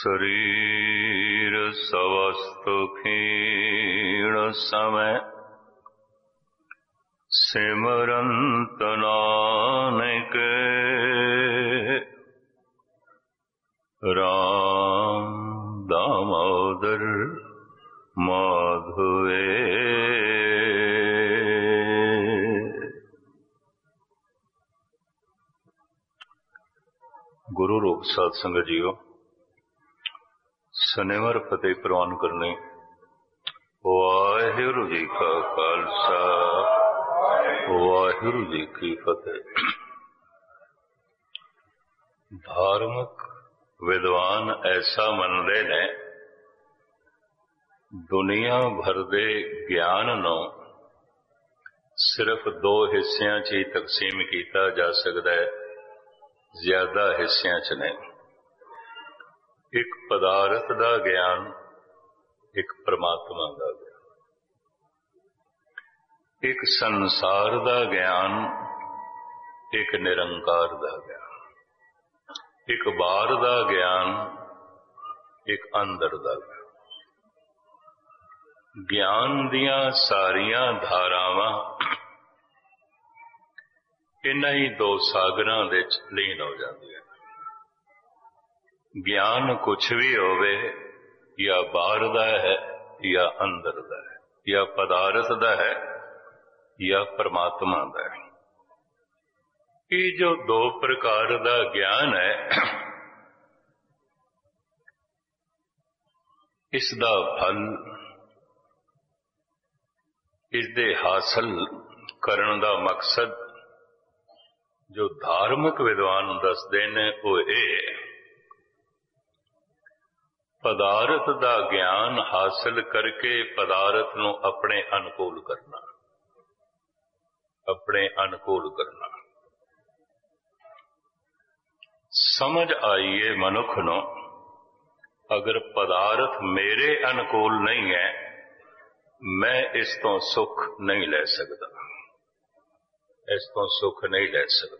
शरीर सवस्तु क्षीण समय सिमरंत नानक राम दामोदर माधवे। गुरु रूप साध संगत जीओ, शनिवार फतेह प्रवान करने। वाहिगुरु जी का खालसा, वाहिगुरु जी की फतेह। धार्मिक विद्वान ऐसा मनते ने दुनिया भर दे ज्ञान नूं सिर्फ दो हिस्सियां च ही तकसीम किया जा सकता है, ज्यादा हिस्सियां च नहीं। एक पदार्थ का ज्ञान, एक परमात्मा का ज्ञान, एक संसार का ज्ञान, एक निरंकार का ज्ञान, एक बाहर का ज्ञान, एक अंदर का ज्ञान। ज्ञान दियां सारियां धारावां इन्हां ही दो सागरां दे विच लीन हो जांदियां। ज्ञान कुछ भी होवे, या बाहर दा है या अंदर दा है, या पदार्थ दा है या परमात्मा दा है। ये जो दो प्रकार दा ज्ञान है, इसदा फल, इसदे हासिल करन दा मकसद जो धार्मिक विद्वान दसदे ने वो ये, पदार्थ दा ज्ञान हासिल करके पदार्थ नूं अपने अनुकूल करना, अपने अनुकूल करना। समझ आईए मनुख नूं, अगर पदार्थ मेरे अनुकूल नहीं है, मैं इस तो सुख नहीं ले सकता, इस तो सुख नहीं ले सकता।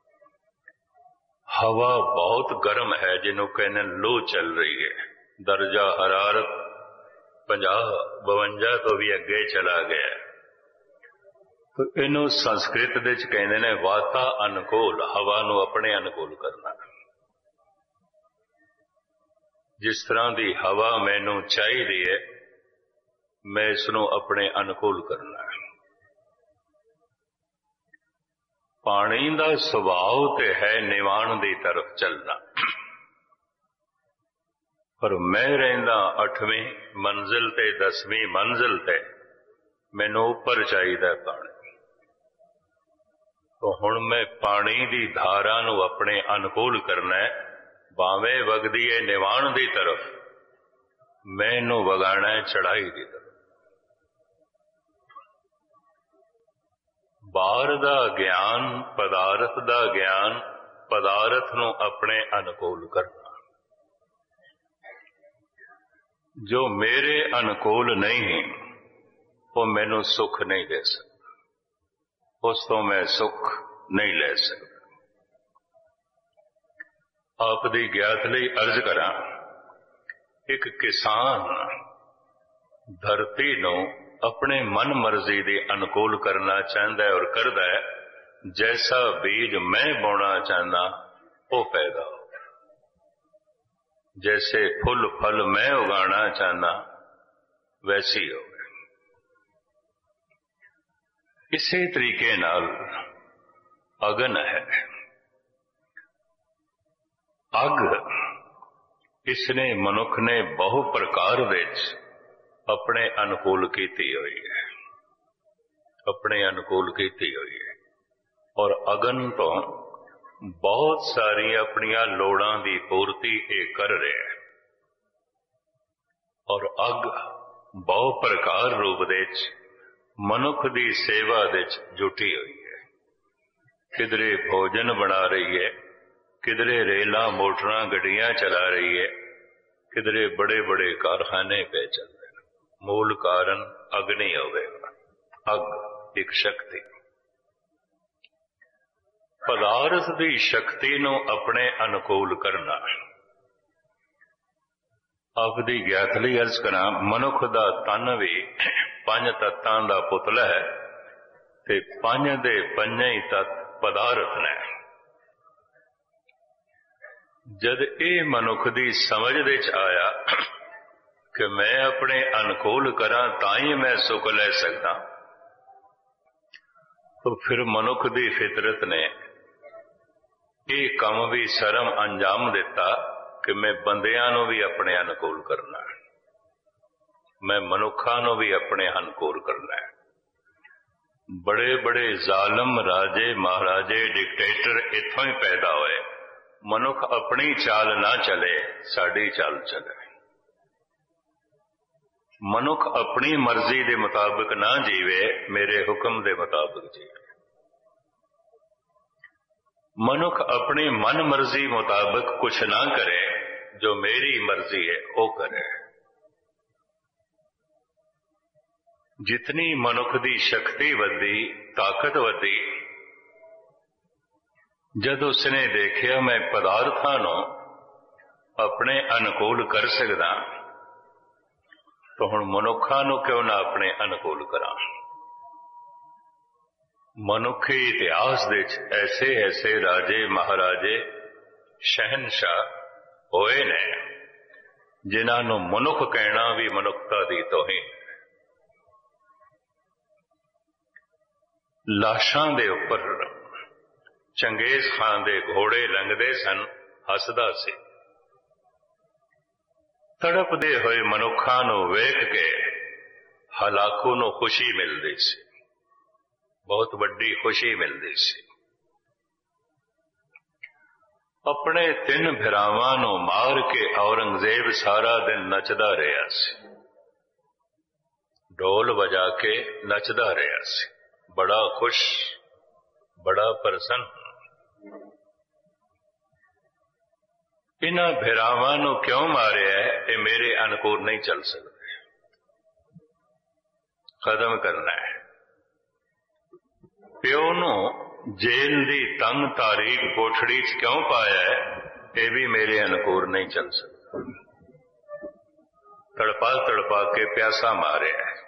हवा बहुत गर्म है, जिन्हों कहने लू चल रही है, दर्जा हरारत 50-52 तो भी अगे चला गया, तो इनू संस्कृत दे कहते ने वाता अनुकूल, हवा नू अपने अनुकूल करना। जिस तरह की हवा मैनू चाहिए है, मैं इसनू अपने अनुकूल करना है। पानी का सुभाव तो है निवाण की तरफ चलना, पर मैं रहिंदा 8वीं मंजिल ते 10वीं मंजिल ते, मैनू उपर चाहिए पानी। तो हुण मैं पानी की धारा नू अपने अनुकूल करना है, भावें वगदी है निवाण की तरफ, मैनू वगाना है चढ़ाई की तरफ। बाहर का ज्ञान, पदार्थ का ज्ञान, पदार्थ नूं अपने अनुकूल करना। जो मेरे अनुकूल नहीं, वो मैनू सुख नहीं दे सकता, उस तो मैं सुख नहीं ले सकता। आप दी ज्ञात लई अर्ज करा, एक किसान धरती नूं अपने मन मर्जी के अनुकूल करना चाहता है और करता है। जैसा बीज मैं बोना चाहना वो पैदा हो, जैसे फुल फल मैं उगाना चाहना वैसी हो। इसी तरीके नाल अगन है, अग इसने मनुख ने बहु प्रकार विच अपने अनुकूल की हुई है, अपने अनुकूल की हुई है। और अगन तो बहुत सारी अपनिया लोड़ां की पूर्ति ये कर रहे हैं। और अग बहु प्रकार रूप दे मनुख की सेवा दे जुटी हुई है। किधरे भोजन बना रही है, किधरे रेलां मोटरां गड्डियां चला रही है, किधरे बड़े बड़े कारखाने पे चल रहे हैं। मूल कारण अग्नि होवेगा, अग एक शक्ति। पदार्थ की शक्ति नूं अपने अनुकूल करना, ਆਪ ਦੀ ਗਿਆਤ ਲਈ ਅਰਜ਼ ਕਰਾਂ, ਮਨੁੱਖ ਦਾ ਤਨ ਵੀ 5 ਤੱਤਾਂ ਦਾ ਪੁਤਲਾ ਹੈ ਤੇ 5 ਦੇ 5 ਹੀ ਤੱਤ ਪਦਾਰਥ ਨੇ। ਜਦ ਇਹ ਮਨੁੱਖ ਦੀ ਸਮਝ ਦੇ ਚ ਆਇਆ ਕਿ ਮੈਂ ਆਪਣੇ ਅਨੁਕੂਲ ਕਰਾਂ ਤਾਂ ਹੀ ਮੈਂ ਸੁੱਖ ਲੈ ਸਕਦਾ, ਤਾਂ ਫਿਰ ਮਨੁੱਖ ਦੀ ਫਿਤਰਤ ਨੇ ਇਹ ਕੰਮ ਵੀ ਸ਼ਰਮ ਅੰਜਾਮ ਦਿੱਤਾ ਕਿ ਮੈਂ ਬੰਦਿਆਂ ਨੂੰ ਵੀ ਆਪਣੇ ਅਨੁਕੂਲ ਕਰਨਾ, ਮੈਂ ਮਨੁੱਖਾਂ ਨੂੰ ਵੀ ਆਪਣੇ ਅਨੁਕੂਲ ਕਰਨਾ। ਬੜੇ ਬੜੇ ਜ਼ਾਲਮ ਰਾਜੇ ਮਹਾਰਾਜੇ ਡਿਕਟੇਟਰ ਇੱਥੋਂ ਹੀ ਪੈਦਾ ਹੋਏ। ਮਨੁੱਖ ਆਪਣੀ ਚਾਲ ਨਾ ਚਲੇ, ਸਾਡੀ ਚਾਲ ਚਲੇ। ਮਨੁੱਖ ਆਪਣੀ ਮਰਜ਼ੀ ਦੇ ਮੁਤਾਬਕ ਨਾ ਜੀਵੇ, ਮੇਰੇ ਹੁਕਮ ਦੇ ਮੁਤਾਬਕ ਜੀਵੇ। ਮਨੁੱਖ ਆਪਣੀ ਮਨ ਮਰਜ਼ੀ ਮੁਤਾਬਕ ਕੁਛ ਨਾ ਕਰੇ, ਜੋ ਮੇਰੀ ਮਰਜ਼ੀ ਹੈ ਉਹ ਕਰੇ। ਜਿਤਨੀ ਮਨੁੱਖ ਦੀ ਸ਼ਕਤੀ ਵਧੀ, ਤਾਕਤ ਵਧੀ, ਜਦ ਉਸਨੇ ਦੇਖਿਆ ਮੈਂ ਪਦਾਰਥਾਂ ਨੂੰ ਆਪਣੇ ਅਨੁਕੂਲ ਕਰ ਸਕਦਾ, ਤਾਂ ਹੁਣ ਮਨੁੱਖਾਂ ਨੂੰ ਕਿਉਂ ਨਾ ਆਪਣੇ ਅਨੁਕੂਲ ਕਰਾਂ। ਮਨੁੱਖੀ ਇਤਿਹਾਸ ਦੇ ਵਿੱਚ ਐਸੇ ਐਸੇ ਰਾਜੇ ਮਹਾਰਾਜੇ ਸ਼ਹਿਨਸ਼ਾਹ ਹੋਏ ਨੇ ਜਿਨ੍ਹਾਂ ਨੂੰ ਮਨੁੱਖ ਕਹਿਣਾ ਵੀ ਮਨੁੱਖਤਾ ਦੀ ਤੋਹੀਨ। ਲਾਸ਼ਾਂ ਦੇ ਉੱਪਰ ਚੰਗੇਜ਼ ਖਾਨ ਦੇ ਘੋੜੇ ਲੰਘਦੇ ਸਨ, ਹੱਸਦਾ ਸੀ। ਤੜਪਦੇ ਹੋਏ ਮਨੁੱਖਾਂ ਨੂੰ ਵੇਖ ਕੇ ਹਲਾਕੂ ਨੂੰ ਖੁਸ਼ੀ ਮਿਲਦੀ ਸੀ, ਬਹੁਤ ਵੱਡੀ ਖੁਸ਼ੀ ਮਿਲਦੀ ਸੀ। ਆਪਣੇ 3 ਭਰਾਵਾਂ ਨੂੰ ਮਾਰ ਕੇ ਔਰੰਗਜ਼ੇਬ ਸਾਰਾ ਦਿਨ ਨੱਚਦਾ ਰਿਹਾ ਸੀ, ਢੋਲ ਵਜਾ ਕੇ ਨੱਚਦਾ ਰਿਹਾ ਸੀ, ਬੜਾ ਖੁਸ਼, ਬੜਾ ਪ੍ਰਸੰਨ। ਇਹਨਾਂ ਭਰਾਵਾਂ ਨੂੰ ਕਿਉਂ ਮਾਰਿਆ ਹੈ? ਇਹ ਮੇਰੇ ਅਨੁਕੂਲ ਨਹੀਂ ਚੱਲ ਸਕਦੇ, ਖਤਮ ਕਰਨਾ ਹੈ। ਪਿਓ ਨੂੰ ਜੇਲ੍ਹ ਦੀ ਤੰਗ ਤਾਰੀਖ ਕੋਠੜੀ 'ਚ ਕਿਉਂ ਪਾਇਆ ਹੈ? ਇਹ ਵੀ ਮੇਰੇ ਅਨੁਕੂਲ ਨਹੀਂ ਚੱਲ ਸਕਦਾ। ਤੜਪਾ ਤੜਪਾ ਕੇ ਪਿਆਸਾ ਮਾਰਿਆ ਹੈ।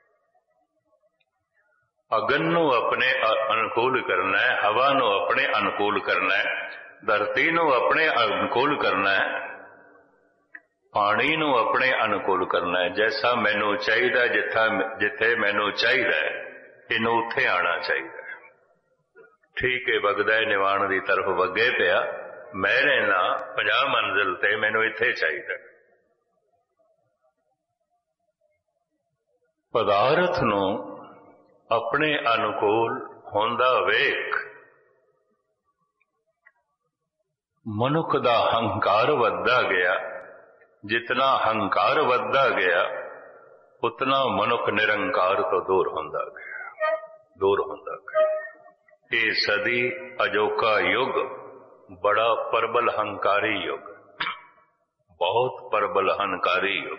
ਅਗਨ ਨੂੰ ਆਪਣੇ ਅਨੁਕੂਲ ਕਰਨਾ ਹੈ, ਹਵਾ ਨੂੰ ਆਪਣੇ ਅਨੁਕੂਲ ਕਰਨਾ ਹੈ, ਧਰਤੀ ਨੂੰ ਆਪਣੇ ਅਨੁਕੂਲ ਕਰਨਾ ਹੈ, ਪਾਣੀ ਨੂੰ ਆਪਣੇ ਅਨੁਕੂਲ ਕਰਨਾ ਹੈ। ਜੈਸਾ ਮੈਨੂੰ ਚਾਹੀਦਾ, ਜਿੱਥੇ ਮੈਨੂੰ ਚਾਹੀਦਾ ਇਹਨੂੰ ਉੱਥੇ ਆਉਣਾ ਚਾਹੀਦਾ। ਠੀਕ ਹੈ, ਵਗਦਾ ਨਿਵਾਣ ਦੀ ਤਰਫ ਵਗੇ ਪਿਆ, ਮੈਂ ਰਹਿਣਾ 50 ਮੰਜ਼ਿਲ ਤੇ, ਮੈਨੂੰ ਇੱਥੇ ਚਾਹੀਦਾ। ਪਦਾਰਥ ਨੂੰ ਆਪਣੇ ਅਨੁਕੂਲ ਹੁੰਦਾ ਵੇਖ ਮਨੁੱਖ ਦਾ ਹੰਕਾਰ ਵੱਧਦਾ ਗਿਆ। ਜਿਤਨਾ ਹੰਕਾਰ ਵੱਧਦਾ ਗਿਆ, ਉਤਨਾ ਮਨੁੱਖ ਨਿਰੰਕਾਰ ਤੋਂ ਦੂਰ ਹੁੰਦਾ ਗਿਆ, ਦੂਰ ਹੁੰਦਾ ਗਿਆ। ਇਹ ਸਦੀ ਅਜੋਕਾ ਯੁੱਗ ਬੜਾ ਪ੍ਰਬਲ ਹੰਕਾਰੀ ਯੁੱਗ, ਬਹੁਤ ਪ੍ਰਬਲ ਹੰਕਾਰੀ ਯੁੱਗ।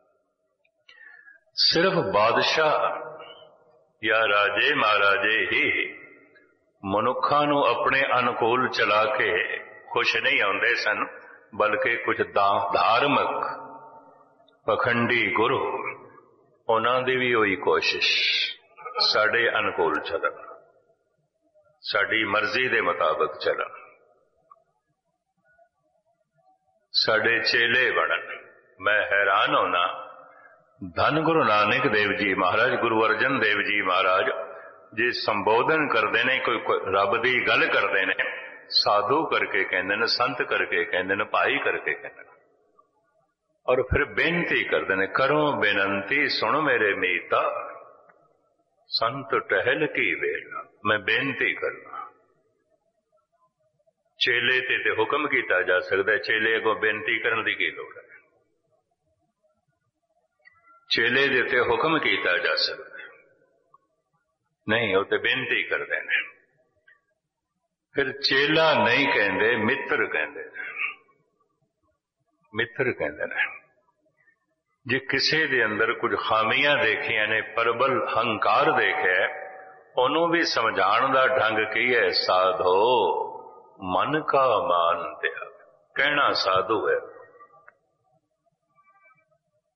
ਸਿਰਫ ਬਾਦਸ਼ਾਹ ਜਾਂ ਰਾਜੇ ਮਹਾਰਾਜੇ ਹੀ ਮਨੁੱਖਾਂ ਨੂੰ ਆਪਣੇ ਅਨੁਕੂਲ ਚਲਾ ਕੇ ਖੁਸ਼ ਨਹੀਂ ਆਉਂਦੇ ਸਨ, ਬਲਕਿ ਕੁਝ ਧਾਰਮਿਕ ਪਖੰਡੀ ਗੁਰੂ, ਉਹਨਾਂ ਦੀ ਵੀ ਉਹੀ ਕੋਸ਼ਿਸ਼, ਸਾਡੇ ਅਨੁਕੂਲ ਚੱਲਣ, ਸਾਡੀ ਮਰਜ਼ੀ ਦੇ ਮੁਤਾਬਕ ਚੱਲਣ, ਸਾਡੇ ਚੇਲੇ ਬਣਨ। ਮੈਂ ਹੈਰਾਨ ਹੋਣਾ, ਧੰਨ ਗੁਰੂ ਨਾਨਕ ਦੇਵ ਜੀ ਮਹਾਰਾਜ, ਗੁਰੂ ਅਰਜਨ ਦੇਵ ਜੀ ਮਹਾਰਾਜ ਜੇ ਸੰਬੋਧਨ ਕਰਦੇ ਨੇ, ਕੋਈ ਰੱਬ ਦੀ ਗੱਲ ਕਰਦੇ ਨੇ, ਸਾਧੂ ਕਰਕੇ ਕਹਿੰਦੇ ਨੇ, ਸੰਤ ਕਰਕੇ ਕਹਿੰਦੇ ਨੇ, ਭਾਈ ਕਰਕੇ ਕਹਿੰਦੇ ਨੇ, ਔਰ ਫਿਰ ਬੇਨਤੀ ਕਰਦੇ ਨੇ, ਕਰੋ ਬੇਨੰਤੀ ਸੁਣ ਮੇਰੇ ਮੀਤਾ, ਸੰਤ ਟਹਿਲ ਕੀ ਵੇਲਾ। ਮੈਂ ਬੇਨਤੀ ਕਰਨਾ। ਚੇਲੇ ਤੇ ਹੁਕਮ ਕੀਤਾ ਜਾ ਸਕਦਾ, ਚੇਲੇ ਅੱਗੋਂ ਬੇਨਤੀ ਕਰਨ ਦੀ ਕੀ ਲੋੜ ਹੈ? ਚੇਲੇ ਦੇ ਉੱਤੇ ਹੁਕਮ ਕੀਤਾ ਜਾ ਸਕਦਾ ਨਹੀਂ, ਉਹ ਤੇ ਬੇਨਤੀ ਕਰਦੇ ਨੇ। ਫਿਰ ਚੇਲਾ ਨਹੀਂ ਕਹਿੰਦੇ, ਮਿੱਤਰ ਕਹਿੰਦੇ ਨੇ, ਮਿੱਤਰ ਕਹਿੰਦੇ ਨੇ। ਜੇ ਕਿਸੇ ਦੇ ਅੰਦਰ ਕੁਝ ਖਾਮੀਆਂ ਦੇਖੀਆਂ ਨੇ, ਪ੍ਰਬਲ ਹੰਕਾਰ ਦੇਖਿਆ, ਉਹਨੂੰ ਵੀ ਸਮਝਾਉਣ ਦਾ ਢੰਗ ਕੀ ਹੈ? ਸਾਧੋ ਮਨ ਕਾ ਮਾਨ ਤਿਆਗ, ਕਹਿਣਾ ਸਾਧੂ ਹੈ।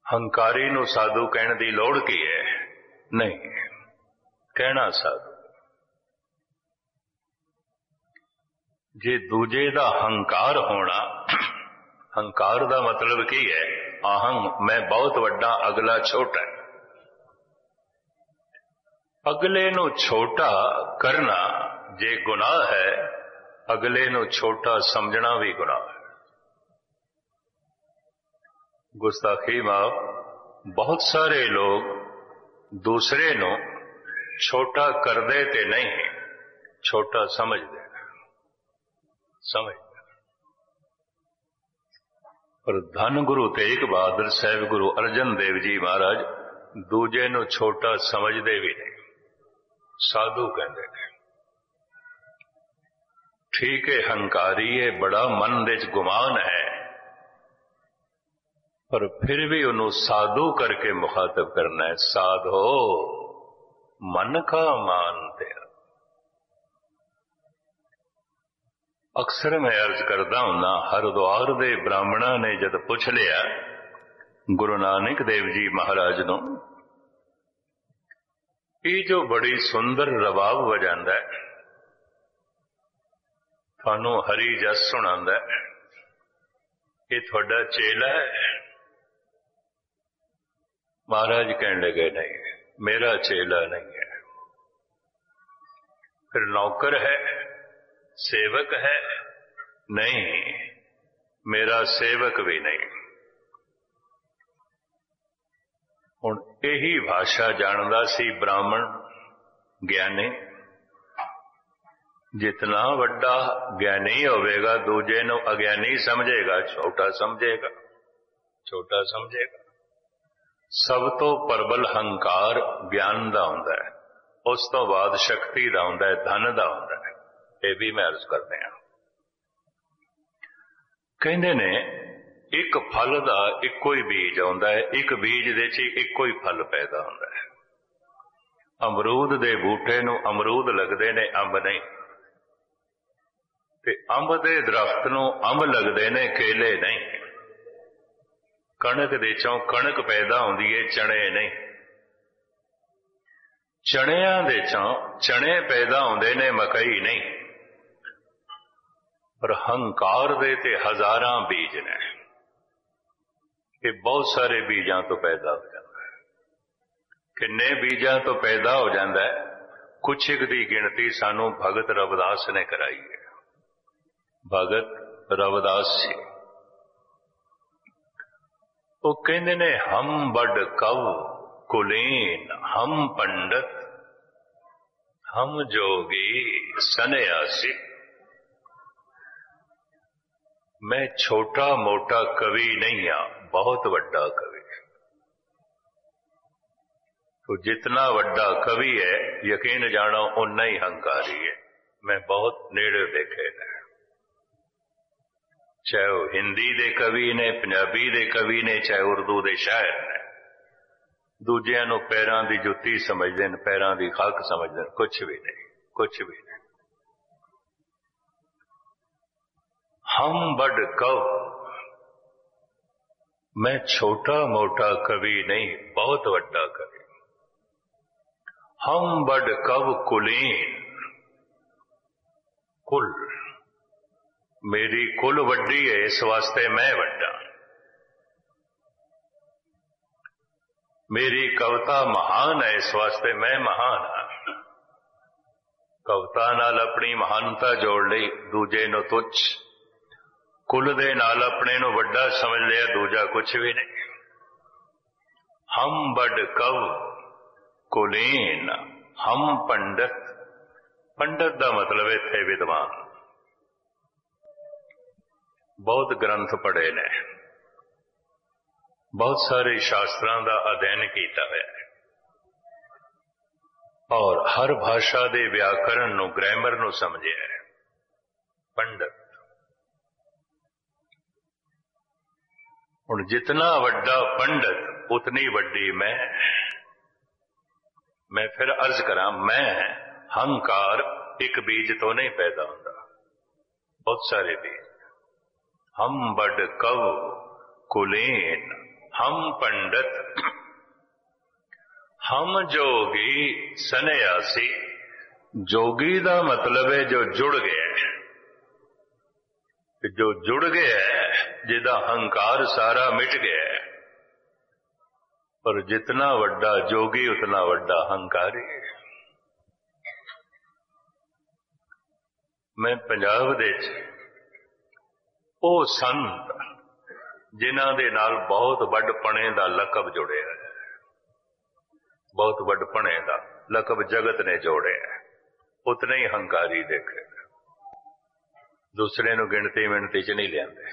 ਹੰਕਾਰੀ ਨੂੰ ਸਾਧੂ ਕਹਿਣ ਦੀ ਲੋੜ ਕੀ ਹੈ? ਨਹੀਂ ਕਹਿਣਾ ਸਾਧੂ। ਜੇ ਦੂਜੇ ਦਾ ਹੰਕਾਰ ਹੋਣਾ, ਹੰਕਾਰ ਦਾ ਮਤਲਬ ਕੀ ਹੈ? ਅਹੰ, ਮੈਂ ਬਹੁਤ ਵੱਡਾ, ਅਗਲਾ ਛੋਟਾ ਹੈ। ਅਗਲੇ ਨੂੰ ਛੋਟਾ ਕਰਨਾ ਜੇ ਗੁਨਾਹ ਹੈ, ਅਗਲੇ ਨੂੰ ਛੋਟਾ ਸਮਝਣਾ ਵੀ ਗੁਨਾਹ ਹੈ। ਗੁਸਤਾਖੀ ਮਾਫ। ਬਹੁਤ ਸਾਰੇ ਲੋਗ ਦੂਸਰੇ ਨੂੰ ਛੋਟਾ ਕਰਦੇ ਤੇ ਨਹੀਂ, ਛੋਟਾ ਸਮਝਦੇ। ਪਰ ਧੰਨ ਗੁਰੂ ਤੇਗ ਬਹਾਦਰ ਸਾਹਿਬ, ਗੁਰੂ ਅਰਜਨ ਦੇਵ ਜੀ ਮਹਾਰਾਜ ਦੂਜੇ ਨੂੰ ਛੋਟਾ ਸਮਝਦੇ ਵੀ ਨਹੀਂ, ਸਾਧੂ ਕਹਿੰਦੇ ਨੇ। ਠੀਕ ਹੈ, ਹੰਕਾਰੀ ਹੈ, ਬੜਾ ਮਨ ਦੇ ਚ ਗੁਮਾਨ ਹੈ, ਪਰ ਫਿਰ ਵੀ ਉਹਨੂੰ ਸਾਧੂ ਕਰਕੇ ਮੁਖਾਤਬ ਕਰਨਾ ਹੈ। ਸਾਧੋ ਮਨ ਕਾ ਮਾਨ ਤੇਰਾ। ਅਕਸਰ ਮੈਂ ਅਰਜ਼ ਕਰਦਾ ਹੁੰਦਾ, ਹਰਿਦੁਆਰ ਦੇ ਬ੍ਰਾਹਮਣਾਂ ਨੇ ਜਦ ਪੁੱਛ ਲਿਆ ਗੁਰੂ ਨਾਨਕ ਦੇਵ ਜੀ ਮਹਾਰਾਜ ਨੂੰ, ਇਹ ਜੋ ਬੜੀ ਸੁੰਦਰ ਰਬਾਬ ਵਜਾਂਦਾ ਹੈ, ਤੁਹਾਨੂੰ ਹਰੀ ਜਸ ਸੁਣਾਉਂਦਾ ਹੈ, ਇਹ ਤੁਹਾਡਾ ਚੇਲਾ ਹੈ? ਮਹਾਰਾਜ ਕਹਿਣ ਲੱਗੇ, ਨਹੀਂ, ਮੇਰਾ ਚੇਲਾ ਨਹੀਂ ਹੈ। ਫਿਰ ਨੌਕਰ ਹੈ, ਸੇਵਕ ਹੈ? ਨਹੀਂ, ਮੇਰਾ ਸੇਵਕ ਵੀ ਨਹੀਂ। ਹੁਣ ਇਹੀ ਭਾਸ਼ਾ ਜਾਣਦਾ ਸੀ ਬ੍ਰਾਹਮਣ ਗਿਆਨੀ। ਜਿਤਨਾ ਵੱਡਾ ਗਿਆਨੀ ਹੋਵੇਗਾ, ਦੂਜੇ ਨੂੰ ਅਗਿਆਨੀ ਸਮਝੇਗਾ, ਛੋਟਾ ਸਮਝੇਗਾ, ਛੋਟਾ ਸਮਝੇਗਾ। ਸਭ ਤੋਂ ਪ੍ਰਬਲ ਹੰਕਾਰ ਗਿਆਨ ਦਾ ਹੁੰਦਾ ਹੈ, ਉਸ ਤੋਂ ਬਾਅਦ ਸ਼ਕਤੀ ਦਾ ਹੁੰਦਾ ਹੈ, ਧਨ ਦਾ ਹੁੰਦਾ ਹੈ। ਇਹ ਵੀ ਮੈਂ ਅਰਜ਼ ਕਰਦੇ ਹਾਂ। ਕਹਿੰਦੇ ਨੇ ਇੱਕ ਫਲ ਦਾ ਇੱਕੋ ਹੀ ਬੀਜ ਆਉਂਦਾ ਹੈ, ਇੱਕ ਬੀਜ ਦੇ ਚ ਇੱਕੋ ਹੀ ਫਲ ਪੈਦਾ ਹੁੰਦਾ ਹੈ। ਅਮਰੂਦ ਦੇ ਬੂਟੇ ਨੂੰ ਅਮਰੂਦ ਲੱਗਦੇ ਨੇ, ਅੰਬ ਨਹੀਂ। ਤੇ ਅੰਬ ਦੇ ਦਰਖਤ ਨੂੰ ਅੰਬ ਲੱਗਦੇ ਨੇ, ਕੇਲੇ ਨਹੀਂ। ਕਣਕ ਦੇ ਚੋਂ ਕਣਕ ਪੈਦਾ ਹੁੰਦੀ ਹੈ, ਚਣੇ ਨਹੀਂ। ਚਣਿਆਂ ਦੇ ਚੋਂ ਚਣੇ ਪੈਦਾ ਹੁੰਦੇ ਨੇ, ਮਕਈ ਨਹੀਂ। ਪਰ ਹੰਕਾਰ ਦੇ ਤੇ ਹਜ਼ਾਰਾਂ ਬੀਜ ਨੇ, ਇਹ ਬਹੁਤ ਸਾਰੇ ਬੀਜਾਂ ਤੋਂ ਪੈਦਾ ਹੋ ਜਾਂਦਾ ਹੈ। ਕਿੰਨੇ ਬੀਜਾਂ ਤੋਂ ਪੈਦਾ ਹੋ ਜਾਂਦਾ ਹੈ? ਕੁਛ ਇੱਕ ਦੀ ਗਿਣਤੀ ਸਾਨੂੰ ਭਗਤ ਰਵਿਦਾਸ ਨੇ ਕਰਾਈ ਹੈ। ਭਗਤ ਰਵਿਦਾਸ ਜੀ, ਉਹ ਕਹਿੰਦੇ ਨੇ, ਹਮ ਬੜ ਕਵ ਕੁਲੀਨ, ਹਮ ਪੰਡਤ, ਹਮ ਜੋਗੀ ਸੰਨਿਆਸੀ। मैं छोटा मोटा कवि नहीं हाँ, बहुत वड्डा कवि। तो जितना वड्डा कवि है, यकीन जानो उन्ना ही हंकारी है। मैं बहुत नेड़े देखे ने, चाहे वो हिंदी दे कवि ने, पंजाबी दे कवि ने, चाहे उर्दू दे शायर ने। दूजियां नूं पैरां दी जुत्ती समझदे ने, पैरां दी खाक समझदे ने, कुछ भी नहीं, कुछ भी नहीं। हम बड़ कव, मैं छोटा मोटा कवि नहीं, बहुत वड्डा कवि। हम बड़ कव कुलीन, कुल, मेरी कुल वड्डी है, इस वास्ते मैं वड्डा। मेरी कविता महान है, इस वास्ते मैं महान हाँ। कविता नाल अपनी महानता जोड़ ली, दूजे नूं तुच्छ। कुल दे नाल अपने नूं वड्डा समझ लिया, दूजा कुछ भी नहीं। हम बड़ कव कुलीन, हम पंडित। पंडित दा मतलब इत्थे विद्वान। बहुत ग्रंथ पढ़े ने, बहुत सारे शास्त्रां दा अध्ययन कीता है, और हर भाषा दे व्याकरण नूं, ग्रामर नूं समझिया है। पंडित। हुण जितना वड्डा पंडित उतनी वड्डी मैं फिर अर्ज करा, मैं हंकार एक बीज तो नहीं पैदा होता, बहुत सारे बीज। हम बड़ कव कुलीन, हम पंडित हम जोगी सन्यासी। जोगी का मतलब है जो जुड़ गया है, जो जुड़ गया है, जिदा हंकार सारा मिट गया है। पर जितना वड्डा जोगी उतना वड्डा हंकारी है। मैं पंजाब दे ਉਹ ਸੰਤ ਜਿਨ੍ਹਾਂ ਦੇ ਨਾਲ ਬਹੁਤ ਵੱਡਪਣੇ ਦਾ ਲਕਬ ਜੁੜਿਆ ਹੈ, ਬਹੁਤ ਵੱਡਪਣੇ ਦਾ ਲਕਬ ਜਗਤ ਨੇ ਜੋੜਿਆ ਹੈ, ਉਤਨੇ ਹੀ ਹੰਕਾਰੀ ਦੇਖੇ, ਦੂਸਰੇ ਨੂੰ ਗਿਣਤੀ ਮਿਣਤੀ ਚ ਨਹੀਂ ਲਿਆਂਦੇ।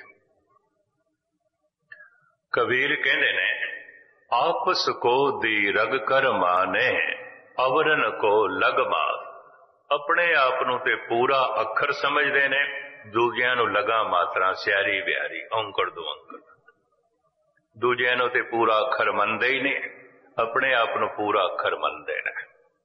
ਕਬੀਰ ਕਹਿੰਦੇ ਨੇ ਆਪਸ ਕੋ ਦੀ ਰਗ ਕਰ ਮਾਨੇ ਅਵਰਨ ਕੋ ਲਗ ਮਾਰ। ਆਪਣੇ ਆਪ ਨੂੰ ਤੇ ਪੂਰਾ ਅੱਖਰ ਸਮਝਦੇ ਨੇ, ਦੂਜਿਆਂ ਨੂੰ ਲਗਾ ਮਾਤਰਾ ਸਿਆਰੀ ਬਿਆਰੀ ਔਂਕੜ ਦੁਅੰਕੜ। ਦੂਜਿਆਂ ਨੂੰ ਤੇ ਪੂਰਾ ਅੱਖਰ ਮੰਨਦੇ ਹੀ ਨਹੀਂ, ਆਪਣੇ ਆਪ ਨੂੰ ਪੂਰਾ ਅੱਖਰ ਮੰਨਦੇ ਨੇ।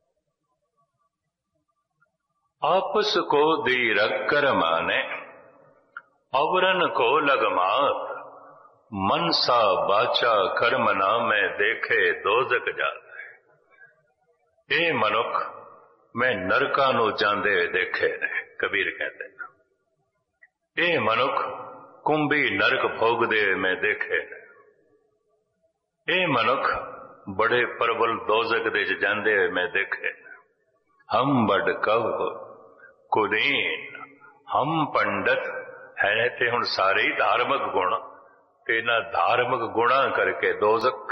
ਆਪਸ ਕੋ ਦੀ ਰਗ ਕਰ ਮਾਨੇ ਅਵਰਨ ਕੋ ਲਗ ਮਾਤ। ਮਨਸਾ ਬਾਚਾ ਕਰਮ ਨਾ ਮੈਂ ਦੇਖੇ ਦੋਜ਼ਕ ਜਾਤ। ਇਹ ਮਨੁੱਖ ਮੈਂ ਨਰਕਾਂ ਨੂੰ ਜਾਂਦੇ ਹੋਏ ਦੇਖੇ ਨੇ। ਕਬੀਰ ਕਹਿੰਦੇ ਇਹ ਮਨੁੱਖ ਕੁੰਭੀ ਨਰਕ ਭੋਗਦੇ ਮੈਂ ਦੇਖੇ ਨੇ। ਇਹ ਮਨੁੱਖ ਬੜੇ ਪ੍ਰਬਲ ਦੋਜ਼ਕ ਦੇ ਚ ਜਾਂਦੇ ਹੋਏ ਮੈਂ ਦੇਖੇ ਨੇ। ਹਮ ਬੜ ਕਵ ਕੁਲੀਨ ਹਮ ਪੰਡਤ ਹੈ ਤੇ ਹੁਣ ਸਾਰੇ ਹੀ ਧਾਰਮਿਕ ਗੁਣ ਤੇ ਇਹਨਾਂ ਧਾਰਮਿਕ ਗੁਣਾਂ ਕਰਕੇ ਦੋਜ਼ਕ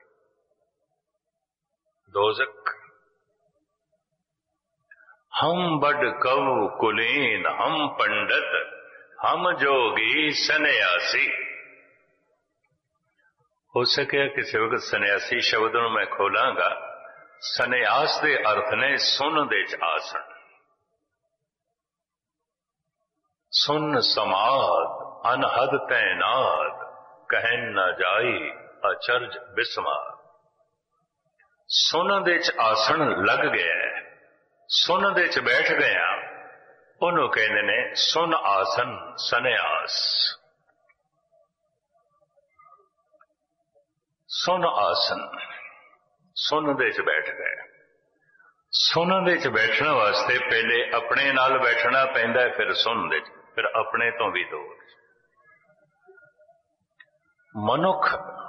ਹਮ ਬੜ ਕਵ ਕੁਲੀਨ ਹਮ ਪੰਡਤ ਹਮ ਜੋਗੀ ਸੰਨਿਆਸੀ। ਹੋ ਸਕਿਆ ਕਿਸੇ ਵਕਤ ਸੰਨਿਆਸੀ ਸ਼ਬਦ ਨੂੰ ਮੈਂ ਖੋਲਾਂਗਾ। ਸੰਨਿਆਸ ਦੇ ਅਰਥ ਨੇ ਸੁਨ ਦੇ ਚ ਆਸਣ, ਸੁਨ ਸਮਾਦ ਅਨਹਦ ਤੈਨਾਦ ਕਹਿਨ ਨਾ ਜਾਈ ਅਚਰਜ ਬਿਸਮਾਰ। ਸੁਨ ਦੇ ਚ ਆਸਣ ਲੱਗ ਗਿਆ, ਸੁਨ ਦੇ ਚ ਬੈਠ ਗਿਆ, ਉਹਨੂੰ ਕਹਿੰਦੇ ਨੇ ਸੁਨ ਆਸਨ ਸੰਨਿਆਸ। ਸੁਨ ਆਸਨ, ਸੁਨ ਦੇ ਚ ਬੈਠ ਗਏ। ਸੁਨ ਦੇ ਚ ਬੈਠਣ ਵਾਸਤੇ ਪਹਿਲੇ ਆਪਣੇ ਨਾਲ ਬੈਠਣਾ ਪੈਂਦਾ, ਫਿਰ ਸੁਨ ਦੇ ਚ, ਫਿਰ ਆਪਣੇ ਤੋਂ ਵੀ ਦੂਰ। ਮਨੁੱਖ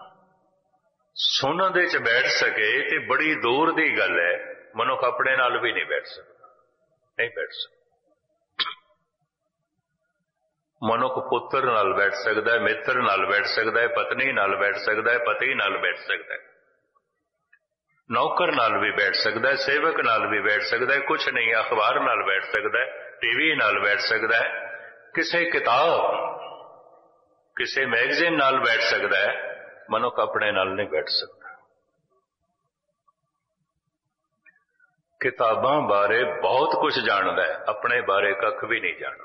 ਸੁਨ ਦੇ ਚ ਬੈਠ ਸਕੇ ਤੇ ਬੜੀ ਦੂਰ ਦੀ ਗੱਲ ਹੈ। ਮਨੁੱਖ ਆਪਣੇ ਨਾਲ ਵੀ ਨਹੀਂ ਬੈਠ ਸਕਦਾ, ਨਹੀਂ ਬੈਠ ਸਕਦਾ। ਮਨੁੱਖ ਪੁੱਤਰ ਨਾਲ ਬੈਠ ਸਕਦਾ ਹੈ, ਮਿੱਤਰ ਨਾਲ ਬੈਠ ਸਕਦਾ ਹੈ, ਪਤਨੀ ਨਾਲ ਬੈਠ ਸਕਦਾ ਹੈ, ਪਤੀ ਨਾਲ ਬੈਠ ਸਕਦਾ ਹੈ, ਨੌਕਰ ਨਾਲ ਵੀ ਬੈਠ ਸਕਦਾ ਹੈ, ਸੇਵਕ ਨਾਲ ਵੀ ਬੈਠ ਸਕਦਾ ਹੈ, ਕੁਛ ਨਹੀਂ ਅਖਬਾਰ ਨਾਲ ਬੈਠ ਸਕਦਾ ਹੈ, ਟੀਵੀ ਨਾਲ ਬੈਠ ਸਕਦਾ ਹੈ, ਕਿਸੇ ਕਿਤਾਬ ਕਿਸੇ ਮੈਗਜ਼ੀਨ ਨਾਲ ਬੈਠ ਸਕਦਾ ਹੈ। ਮਨੁੱਖ ਆਪਣੇ ਨਾਲ ਨਹੀਂ ਬੈਠ ਸਕਦਾ। ਕਿਤਾਬਾਂ ਬਾਰੇ ਬਹੁਤ ਕੁਝ ਜਾਣਦਾ ਹੈ, ਆਪਣੇ ਬਾਰੇ ਕੱਖ ਵੀ ਨਹੀਂ ਜਾਣਦਾ।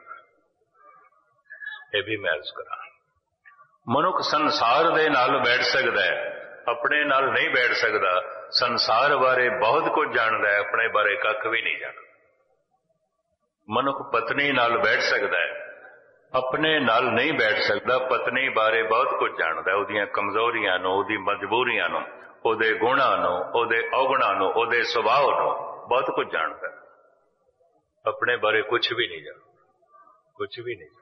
ਇਹ ਵੀ ਮੈਂ ਅਰਜ਼ ਕਰਾਂ, ਮਨੁੱਖ ਸੰਸਾਰ ਦੇ ਨਾਲ ਬੈਠ ਸਕਦਾ ਹੈ, ਆਪਣੇ ਨਾਲ ਨਹੀਂ ਬੈਠ ਸਕਦਾ। ਸੰਸਾਰ ਬਾਰੇ ਬਹੁਤ ਕੁਝ ਜਾਣਦਾ ਹੈ, ਆਪਣੇ ਬਾਰੇ ਕੱਖ ਵੀ ਨਹੀਂ ਜਾਣਦਾ। ਮਨੁੱਖ ਪਤਨੀ ਨਾਲ ਬੈਠ ਸਕਦਾ ਹੈ, ਆਪਣੇ ਨਾਲ ਨਹੀਂ ਬੈਠ ਸਕਦਾ। ਪਤਨੀ ਬਾਰੇ ਬਹੁਤ ਕੁਝ ਜਾਣਦਾ ਹੈ, ਉਹਦੀਆਂ ਕਮਜ਼ੋਰੀਆਂ ਨੂੰ, ਉਹਦੀ ਮਜਬੂਰੀਆਂ ਨੂੰ, ਉਹਦੇ ਗੁਣਾਂ ਨੂੰ, ਉਹਦੇ ਔਗਣਾਂ ਨੂੰ, ਉਹਦੇ ਸੁਭਾਅ ਨੂੰ ਬਹੁਤ ਕੁਝ ਜਾਣਦਾ ਹੈ। ਆਪਣੇ ਬਾਰੇ ਕੁਝ ਵੀ ਨਹੀਂ ਜਾਣਦਾ, ਕੁਝ ਵੀ ਨਹੀਂ ਜਾਣਦਾ।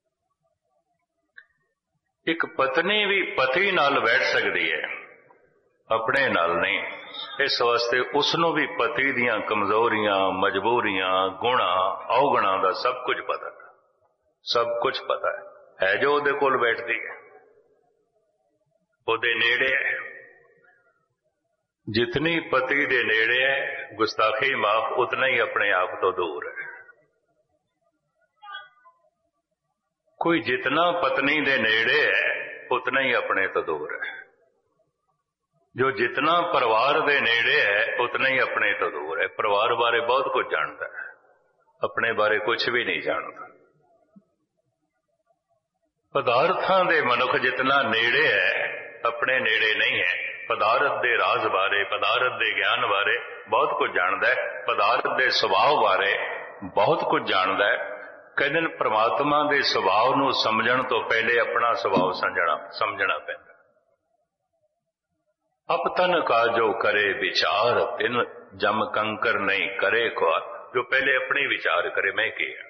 ਇੱਕ ਪਤਨੀ ਵੀ ਪਤੀ ਨਾਲ ਬੈਠ ਸਕਦੀ ਹੈ, ਆਪਣੇ ਨਾਲ ਨਹੀਂ। ਇਸ ਵਾਸਤੇ ਉਸ ਨੂੰ ਵੀ ਪਤੀ ਦੀਆਂ ਕਮਜ਼ੋਰੀਆਂ, ਮਜਬੂਰੀਆਂ, ਗੁਣਾਂ, ਔਗਣਾਂ ਦਾ ਸਭ ਕੁਝ ਪਤਾ ਹੈ, ਸਭ ਕੁਝ ਪਤਾ ਹੈ ਜੋ ਉਹਦੇ ਕੋਲ ਬੈਠਦੀ ਹੈ, ਉਹਦੇ ਨੇੜੇ ਹੈ। ਜਿਤਨੀ ਪਤੀ ਦੇ ਨੇੜੇ ਹੈ ਗੁਸਤਾਖੀ ਮਾਫ, ਉਤਨਾ ਹੀ ਆਪਣੇ ਆਪ ਤੋਂ ਦੂਰ ਹੈ। ਕੋਈ ਜਿਤਨਾ ਪਤਨੀ ਦੇ ਨੇੜੇ ਹੈ ਉਤਨਾ ਹੀ ਆਪਣੇ ਤੋਂ ਦੂਰ ਹੈ। ਜੋ ਜਿਤਨਾ ਪਰਿਵਾਰ ਦੇ ਨੇੜੇ ਹੈ ਉਤਨਾ ਹੀ ਆਪਣੇ ਤੋਂ ਦੂਰ ਹੈ। ਪਰਿਵਾਰ ਬਾਰੇ ਬਹੁਤ ਕੁਝ ਜਾਣਦਾ ਹੈ, ਆਪਣੇ ਬਾਰੇ ਕੁਝ ਵੀ ਨਹੀਂ ਜਾਣਦਾ। ਪਦਾਰਥਾਂ ਦੇ ਮਨੁੱਖ ਜਿਤਨਾ ਨੇੜੇ ਹੈ ਆਪਣੇ ਨੇੜੇ ਨਹੀਂ ਹੈ। ਪਦਾਰਥ ਦੇ ਰਾਜ਼ ਬਾਰੇ, ਪਦਾਰਥ ਦੇ ਗਿਆਨ ਬਾਰੇ ਬਹੁਤ ਕੁਝ ਜਾਣਦਾ ਹੈ, ਪਦਾਰਥ ਦੇ ਸੁਭਾਅ ਬਾਰੇ ਬਹੁਤ ਕੁਝ ਜਾਣਦਾ ਹੈ। ਕਹਿੰਦੇ ਨੇ ਪ੍ਰਮਾਤਮਾ ਦੇ ਸੁਭਾਅ ਨੂੰ ਸਮਝਣ ਤੋਂ ਪਹਿਲੇ ਆਪਣਾ ਸੁਭਾਅ ਸਮਝਣਾ ਪੈਂਦਾ। अपतन का जो करे विचार, तिन जम कंकर नहीं करे ख्वार। जो पहले अपने विचार करे मैं किया,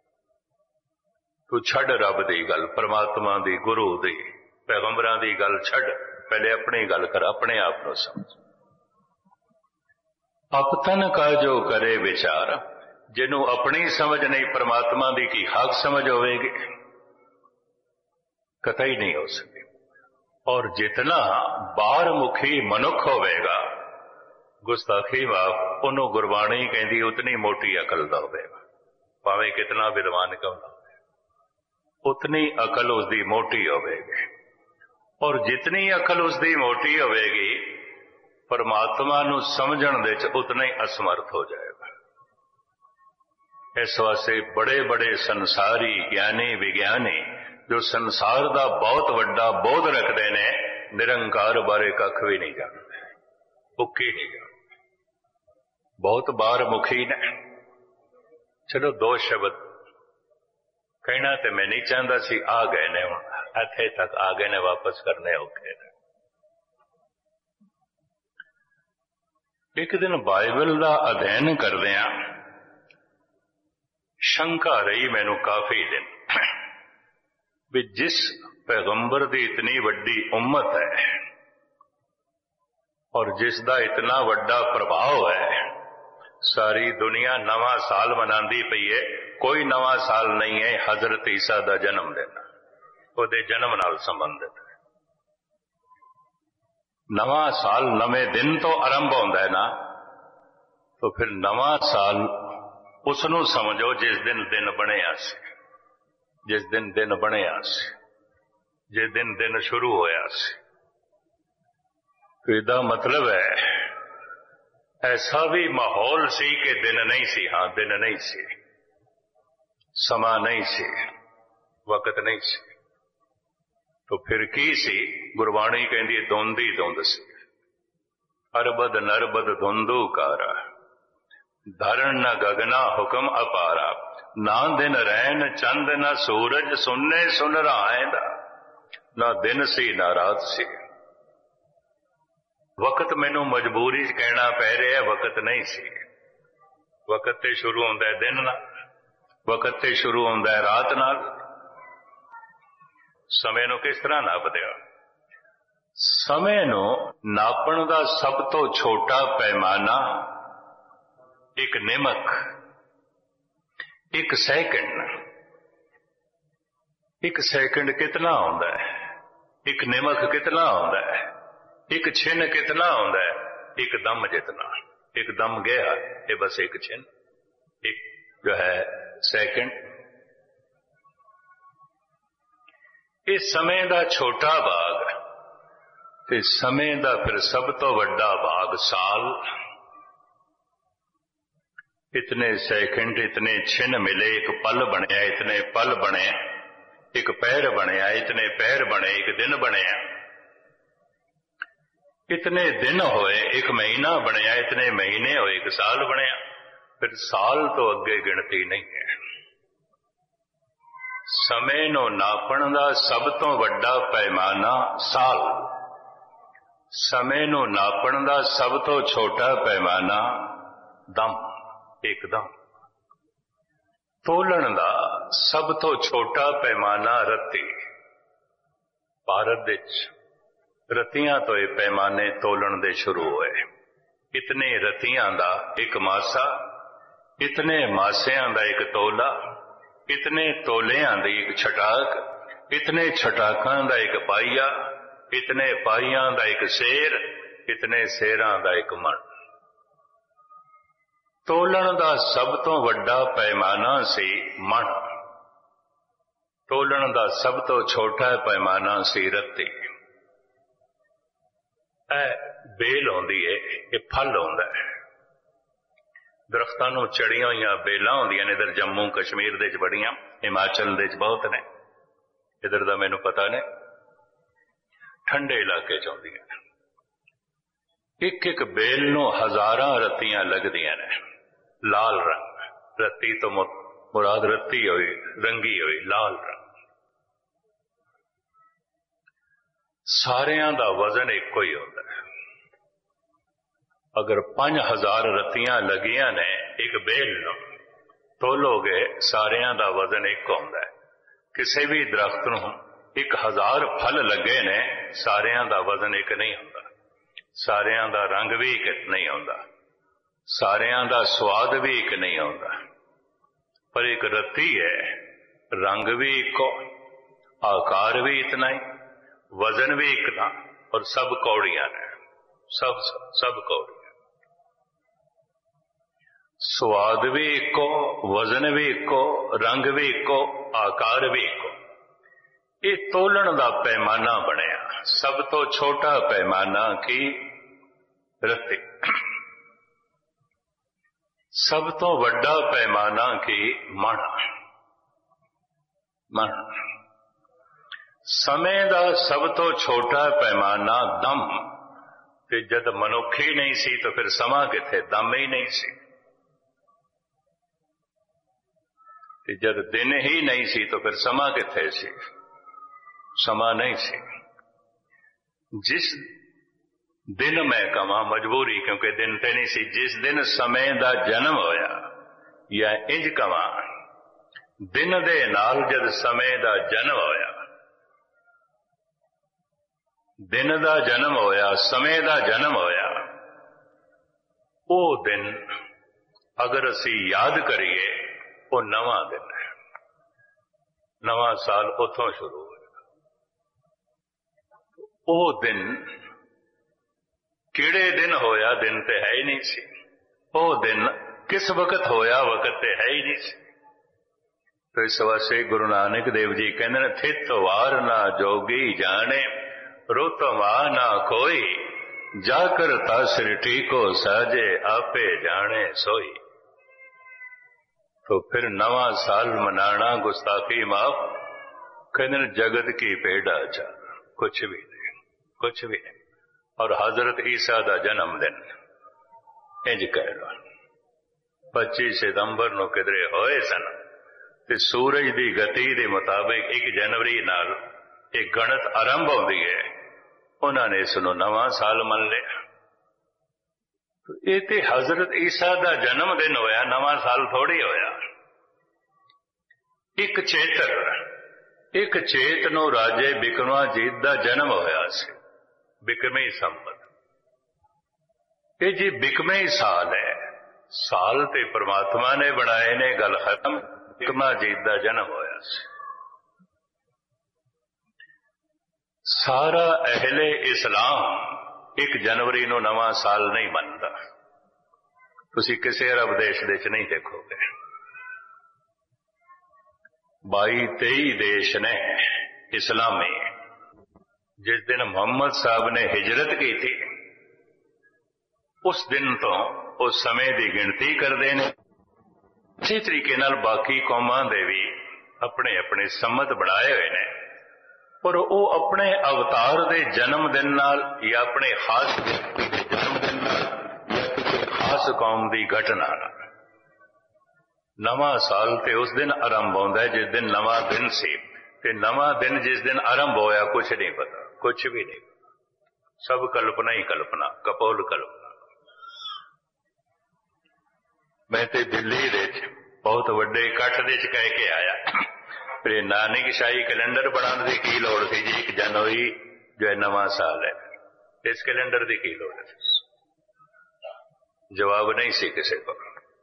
तू छड़ रब दी गल, परमात्मा दी, गुरु दी, पैगंबरां दी गल छड़, पहले अपनी गल कर, अपने आप को समझ। अपतन का जो करे विचार, जिन्हों अपनी समझ नहीं परमात्मा दी की हक समझ होवेगी, कतई नहीं हो सके। और जितना बाहर मुखी मनुख होवेगा, गुस्ताखी माफ, उन्होंने गुरबाणी कहती उतनी मोटी अकल दा होवेगा। भावें कितना विद्वान क्यों ना होवे, उतनी अकल उसकी मोटी होवेगी। और जितनी अकल उसकी मोटी होवेगी, परमात्मा नूं समझण दे च उतना ही असमर्थ हो जाएगा। इस वास्ते बड़े बड़े संसारी ज्ञानी विज्ञानी जो संसार का बहुत वड्डा बोध रखते हैं, निरंकार बारे कख भी नहीं जानते, भुक्की नहीं जानते, बहुत बार मुखी ने। चलो दो शब्द कहना तो मैं नहीं चाहता सी, आ गए ने, इत्थे तक आ गए ने, वापस करने औखे ने। एक दिन बाइबल का अध्ययन करदिया शंका रही मैनू काफी दिन भी जिस पैगंबर की इतनी वड्डी उम्मत है और जिसका इतना वड्डा प्रभाव है, सारी दुनिया नवा साल मनाती पई है, कोई नवा साल नहीं है हजरत ईसा का जन्म दिन, उहदे जन्म नाल संबंधित है। नवा साल नवे दिन तो आरंभ होंदा है ना, तो फिर नवा साल उसनू समझो जिस दिन दिन बनिया सी, जिस दिन दिन बनिया सी, जिस दिन दिन शुरू होया सी। तो इसदा मतलब है ऐसा भी माहौल सी कि दिन नहीं सी, हाँ दिन नहीं सी, समा नहीं सी, वक्त नहीं सी। तो फिर की सी? गुरबाणी कहती धुंध ही धुंध सी। अरबद नरबद धुंधू कारा, धरण न गगना हुक्म अपारा। ना दिन रैन चंद न सूरज, सुनने सुन रहा ना दिन सी ना रात सी। वक्त मैनू मजबूरी कहना पै रहा, वक्त नहीं सी। वक्त ते शुरू होंदा है दिन नाल, वक्त ते शुरू होंदा है रात नाल। समय नू किस तरह नापदे हो? समय नू नापण दा सब तो छोटा पैमाना एक निमक, एक सैकंड। एक सैकंड कितना होंदा है? एक निमक कितना होंदा है? एक छिन कितना होंदा है? एक दम जितना। एक दम गया, ये बस एक छिन, एक जो है सैकंड। इस समय दा छोटा भाग ते समय दा फिर सब तो वड्डा भाग साल। इतने सैकंड, इतने छिन मिले, एक पल बनया, इतने पल बने, एक पैर बनया, इतने पैर बने, एक दिन बनया, इतने दिन होए, एक महीना बनया, इतने महीने होए, एक साल बनया। फिर साल तो अगे गिनती नहीं है। समय नू नापण दा सब तो वड्डा पैमाना साल, समय नू नापण दा सब तो छोटा पैमाना दम, एकदम। तोलन दा सब तो छोटा पैमाना रत्ती। भारत विच रत्तियां तो ये पैमाने तोलन दे शुरू होए। इतने रत्तियां दा एक मासा, इतने मासियां दा एक तोला, इतने तोलियां दी एक छटाक, इतने छटाकां दा एक पाइया, इतने पाइयां दा एक सेर, इतने सेरां दा एक मन। तोलन दा सब तो वड्डा पैमाना सी मन, तोलन दा सब तो छोटा पैमाना सी रत्ती। बेल होंदी है, ये फल होंदा है। दरख्तां नूं चढ़ियां होईयां बेलां होंदियां ने, इधर जम्मू कश्मीर दे च बड़ियां, हिमाचल दे च बहुत ने, इधर दा मैनूं पता ने, ठंडे इलाके च होंदियां ने। एक एक बेल नूं हजारां रत्तियां लगदियां ने, लाल रंग। रत्ती तो मुराद रत्ती होई, रंगी होई, लाल रंग। सारियां दा वजन इक्को ही होंदा है। अगर 5000 रत्तियां लगियां ने एक बेल नूं तोलोगे सारियां दा वजन एक हुंदा है। किसी भी दरख्त नूं 1000 फल लगे ने सारियां दा वजन एक नहीं हुंदा, सारियां दा रंग भी एक नहीं हुंदा, सारियां दा स्वाद भी एक नहीं हुंदा। पर एक रत्ती है, रंग भी इको, आकार भी इतना ही, वजन भी इतना, और सब कौड़ियां ने, सब कौड़ियां। स्वाद भी इको, वजन भी इको, रंग भी इको, आकार भी इको। ये तोलण दा पैमाना बनिया। सब तो छोटा पैमाना की रत्ती, सब तो वड्डा पैमाना की मण। समय दा सब तो छोटा पैमाना दम। ते जद मनुख ही नहीं सी तो फिर समा किथे, दम ही नहीं सी। ते जद दिन ही नहीं सी तो फिर समा किथे सी, समा नहीं सी। जिस दिन मैं कमा मजबूरी, क्योंकि दिन ते नहीं सी, जिस दिन समय दा जन्म होया, या इंज कमा दिन दे नाल जद समय दा जन्म होया, दिन दा जन्म होया, समय दा जन्म होया, वो दिन अगर असी याद करिए वो नवा दिन है। नवा साल उथों शुरू होया। वो दिन किहड़े दिन होया, दिन ते है ही नहीं सी। वो दिन किस वक्त होया, वक्त ते है ही नहीं सी। तो इस वास्ते गुरु नानक देव जी कहते हैं, थित वार ना जोगी जाने, रुत मां ना कोई, जाकर तासृष्टि को साजे, आपे जाने सोई। तो फिर नवा साल मनाना गुस्ताखी माफ, कहते जगत की पेड़ा चार, कुछ भी नहीं, कुछ भी नहीं। और हजरत ईसा का जन्मदिन इंज कह लो 25 सितंबर नूं किधरे होए सन, ते सूरज की गति के मुताबिक 1 जनवरी नाल एक गणत आरंभ होती है। उन्होंने इसनूं नवा साल मन लिया। तो ये ते हजरत ईसा का जन्मदिन होया, नवा साल थोड़ी होया। एक चेत नूं राजे बिक्रमाजीत का जन्म होया सी, बिक्रमी संवत। ये जी बिकमे साल है, साल ते परमात्मा ने बनाए ने, गल खत्म। बिक्रमाजीत का जन्म होया सी। सारा अहले इस्लाम 1 जनवरी नूं नवा साल नहीं मनदा। तुसीं किसी अरब देश दे च नहीं देखोगे। 22-23 देश ने इस्लामी, जिस दिन मोहम्मद साहब ने हिजरत की थी, उस दिन तो उस समय की गिनती करते हैं। इसी तरीके नाल बाकी कौमां दे भी अपने अपने सम्मत बनाए हुए ने, पर वो अपने अवतार के जन्मदिन नाल या अपने खास व्यक्ति के जन्मदिन नाल या किसी खास कौम की घटना नाल नवा साल ते उस दिन आरंभ होता है जिस दिन नवा दिन सी। ते नवा दिन जिस दिन आरंभ होया कुछ नहीं पता, कुछ भी नहीं पता। सब कल्पना ही कल्पना, कपोल कल्पना। मैं ते दिल्ली दे बहुत वड्डे इकट्ठ दे च कह के आया, फिर नानक शाही कैलेंडर बनाने की की लोड़ थी जी। 1 जनवरी जो है नवा साल है, इस कैलेंडर की की लोड़ है? जवाब नहीं सी किसी को।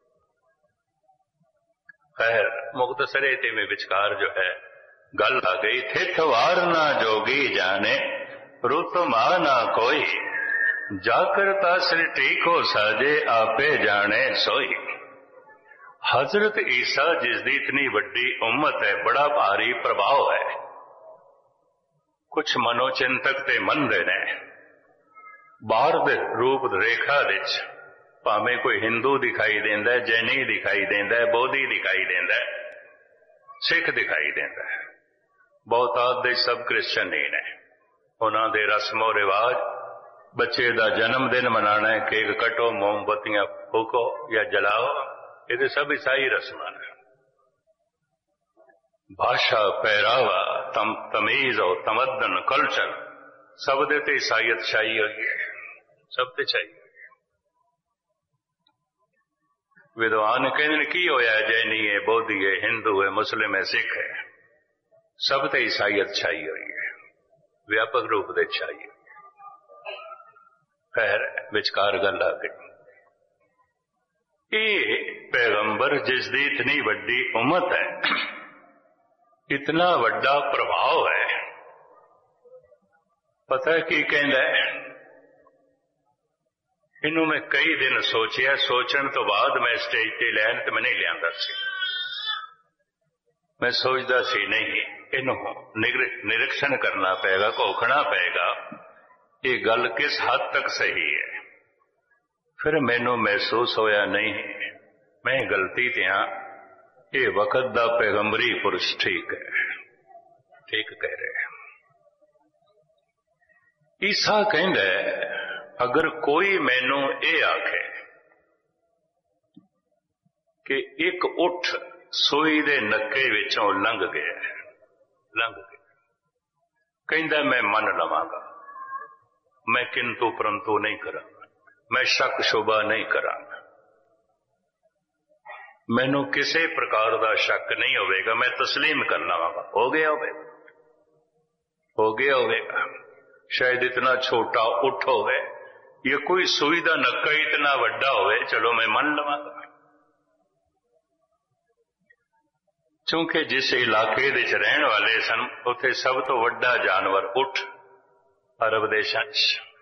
खैर मुख्तसर ते में विचकार जो है गल आ गई। थित वार ना जोगी जाने, रुत मां ना कोई, जाकर तासृष्टि को साजे, आपे जाने सोई। हजरत ईसा जिसकी इतनी वड्डी उम्मत है, बड़ा भारी प्रभाव है। कुछ मनोचिंतक ते मनदे ने बाहर दे रूप रेखा विच भावें कोई हिंदू दिखाई देंदा है, जैनी दिखाई देंदा है, बोधी दिखाई देंदा है, सिख दिखाई देंदा है, बहुतात दे सब क्रिश्चन ही ने। उन्हां दे रस्मो रिवाज बच्चे का जन्मदिन मनाना है, केक कटो, मोमबत्तियां फूको या जलाओ, ये सब ईसाई रस्मां ने। भाषा, पहरावा, तमीज और तमद्दन, कल्चर सब दे ते ईसाईयत छाई हुई है, सब ते छाई। विद्वान कहते की होया, जैनी है, बोधी है, हिंदू है, मुस्लिम है, सिख है, सब ते ईसाईयत छाई हुई है, व्यापक रूप से छाई हुई। खैर विचकार गल आ गई। ये पैगंबर जिसकी इतनी वड्डी उम्मत है, इतना वड्डा प्रभाव है, पता है की कहंदा है? इनू मैं कई दिन सोचिया, सोचण तो बाद मैं स्टेज ते लैन ते मैं नहीं लियांदा सी। मैं सोचदा सी नहीं, इनू निरीक्षण करना पेगा, घोखना पेगा, ये गल किस हद तक सही है। फिर मैनू महसूस होया नहीं, मैं गलती ते हां, ये वक्त दा पैगंबरी पुरुष ठीक है, ठीक कह रहे हैं। ईसा कहंदा है, अगर कोई मैनू ये आखे कि एक उठ सूई दे नक्के विचों लंघ गया, कहंदा मैं मन लवांगा, मैं किंतु परंतु नहीं करांगा, मैं शक शुबा नहीं करांगा, मैनू किसी प्रकार का शक नहीं होगा, मैं तस्लीम कर लवांगा। हो गया होगा, शायद इतना छोटा उठ होवे, ये कोई सूई दा नक्का इतना वड्डा होवे, चलो मैं मन लवांगा। क्योंकि जिस इलाके दे च रहने वाले सन, उत्थे सब तो वड्डा जानवर उठ अरब देशां च